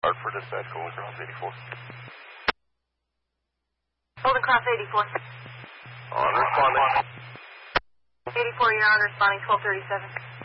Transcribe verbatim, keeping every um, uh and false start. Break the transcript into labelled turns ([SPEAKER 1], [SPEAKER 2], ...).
[SPEAKER 1] Hartford dispatch, Golden Cross eighty-four.
[SPEAKER 2] Golden Cross eighty-four.
[SPEAKER 1] On responding.
[SPEAKER 2] eighty-four, you're on responding, twelve thirty-seven.